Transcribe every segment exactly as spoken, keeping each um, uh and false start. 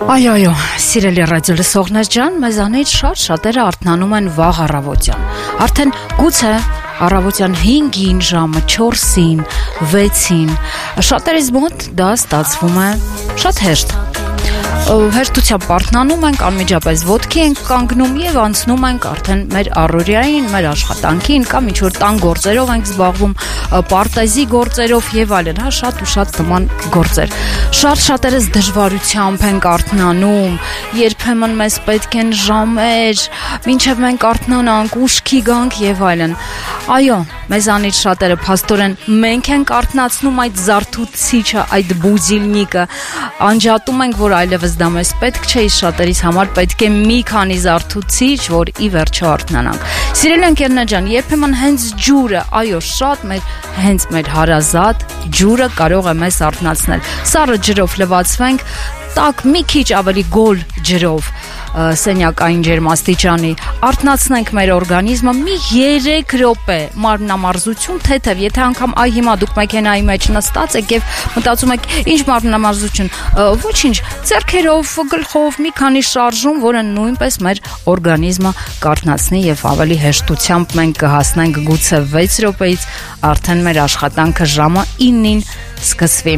Այո, այո, սիրելի ռադիոլսողներ ջան, մեզանից շատ շատերը արթնանում են վաղ առավոտյան։ Արդեն գուցե առավոտյան հինգին ժամը, չորսին, վեցին։ Շատերիս մոտ դա ստացվում է շատ հեշտ։ Հեշտությամբ արթնանում ենք, անմիջապես ոտքի ենք կանգնում եւ անցնում ենք արդեն մեր առօրյային, մեր աշխատանքին կամ ինչ-որ տան գործերով ենք զբաղվում, պարտեզի գործերով եւ այլն, հա, շատ ու շատ նման գործեր։ Շատ շատերս դժվարությամբ ենք արթնանում, երբեմն մեզ պետք են ժամեր, մինչեւ մենք արթնանանք, ուշքի գանք եւ այլն։ Այո, մեզանից շատերը փաստորեն մենք ենք արթնացնում այդ զարթուցիչը, այդ բուդիլնիկը, անջատում ենք, որ այլևս դա մեզ պետք չէ, շատերիս համար պետք է մի քանի զարթուցիչ, որ ի վերջո արթնանանք։ Սիրելի ընկերներ ջան, երբեմն հենց ջուրը, այո, շատ մեր հենց մեր հարազատ ջուրը կարող է մեզ արթնացնել։ Սառը ջրով լվացվենք, տաք մի քիչ ավելի գոլ ջրով սենյակային ջերմաստիճանի, արթնացնենք մեր օրգանիզմը մի երեք րոպե, մարմնամարզություն թեթև, եթե անգամ այ հիմա դուք մեքենայի մեջ նստած եք եւ մտածում եք ինչ մարմնամարզություն, ոչինչ, ձեռքերով, գլխով մի քանի շարժում, որը նույնպես մեր օրգանիզմը կարթնացնի եւ ավելի հեշտությամբ մենք կհասնենք գուցե վեց րոպեից արդեն մեր աշխատանքը ժամը ինին սկսվի։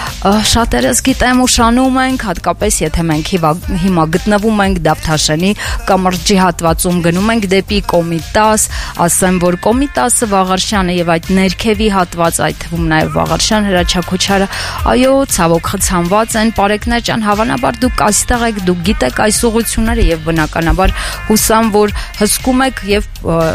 Շատերս գիտեմ ուշանում ենք, հատկապես եթե մենք հիմա գտնվում ենք Դավթաշենի կամրջի հատվածում, գնում ենք դեպի Կոմիտաս, ասեմ, որ Կոմիտասը, Վաղարշյանը եւ այդ ներքևի հատված, այդ թվում նաեւ Վաղարշյան, Հրաչակոչարը, այո, ցավոք խցանված են, բարեկներ ջան, հավանաբար դուք այստեղ եք, դուք գիտեք այս ուղղությունները եւ բնականաբար հուսամ, որ հսկում եք եւ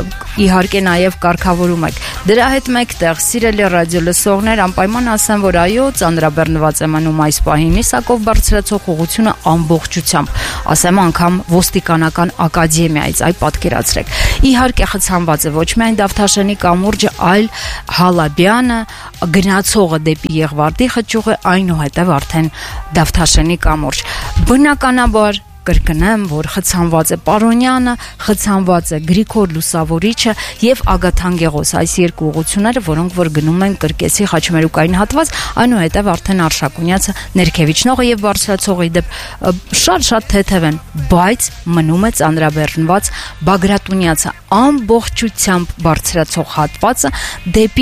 իհարկե նաեւ կարգավորում եք։ Դրա հետ մեկտեղ, սիրելի ռադիոլսողներ, անպայման ասեմ, որ այո, ծանրաբեռնված է մնում այս պահին Իսակով բարձրացող ուղղությունը ամբողջությամբ, ասեմ անգամ ոստիկանական ակադեմիայից, այ պատկերացրեք։ Իհարկե խցանված է ոչ միայն Դավթաշենի կամուրջը, այլ Հալաբյանը, գնացողը դեպի Եղվարդի խճուղը, այնուհետև արդեն Դավթաշենի կամուրջ։ Բնականաբար կրկնեմ, որ խցանված է Պարոնյանը, խցանված է Գրիգոր Լուսավորիչը եւ Ագաթանգեղոս, այս երկու ուղղությունները, որոնք որ գնում են Կրկեսի խաչմերուկային հատված, այնուհետև արդեն Արշակունյացը ներքևիչնողը եւ բարձրացողի դեպ շատ-շատ թեթև են, բայց մնում է ծանրաբեռնված Բագրատունյացը ամբողջությամբ բարձրացող հատվածը դեպի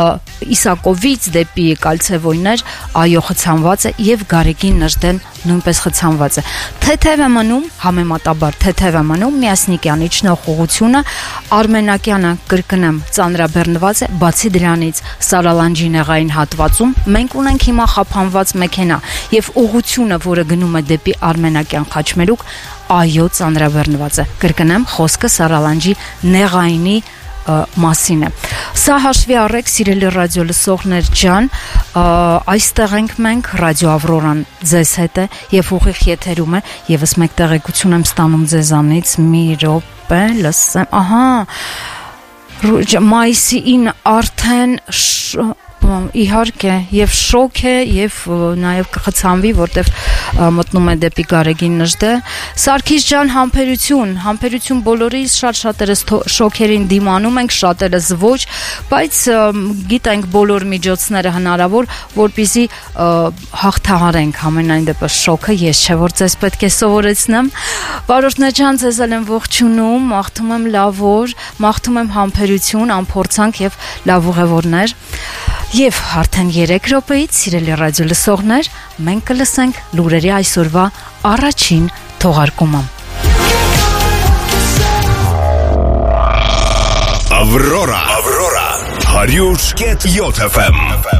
Իսակովից, դեպի Կալցեվոյներ, այո, խցանված է եւ Գարեգին Նժդեն նույնպես խցանված է։ Թեթև է մնում, համեմատաբար թեթև է մնում Միասնիկյանի իջնող ուղղությունը, Արմենակյանը, կրկնեմ, ծանրաբեռնված է, բացի դրանից Սարալանջի նեղային հատվածում մենք ունենք հիմա խափանված մեքենա եւ ուղղությունը, որը գնում է դեպի Արմենակյան խաչմերուկ, այո, ծանրաբեռնված է։ Կրկնեմ, խոսքը Սարալանջի նեղայինի մասին է։ Սա հաշվի առեք, սիրելի ռադիոլսողներ ջան, այստեղ ենք մենք, Ռադիո Ավրորան ձեզ հետ է եւ ուղիղ եթերում է, եւս մեկ տեղեկություն եմ ստանում ձեզանից, մի րոպե, լսեմ, ահա, մայիսին արդեն իհարկե եւ շոկ է եւ նաեւ կխցանվի, որտեվ մտնում է դեպի Գարեգին Նժդե։ Սարգիս ջան, համբերություն, համբերություն բոլորիս, շատ շատերս շոկերին դիմանում ենք, շատերս ոչ, բայց գիտենք բոլոր միջոցները հնարավոր, որպեսզի հաղթահարենք ամենայն դեպս շոկը, ես չէ որ ձեզ պետք է սովորեցնեմ։ Վարորդներ ջան, ձեզ եմ ողջունում, մաղթում եմ լավ օր, մաղթում եմ համբերություն, անփորձանք եւ լավ ուղևորներ։ Եվ արդեն երեք րոպեից, սիրելի ռադիոլսողներ, մենք կլսենք լուրերի այսօրվա առաջին թողարկումը։ Ավրորա, Ավրորա, հարյուր կետ յոթ էֆ էմ